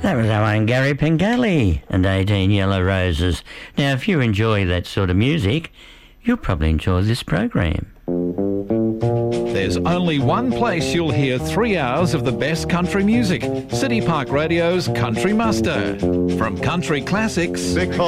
That was our own Gary Pengelly and 18 Yellow Roses. Now, if you enjoy that sort of music, you'll probably enjoy this program. There's only one place you'll hear 3 hours of the best country music. City Park Radio's Country Muster. From country classics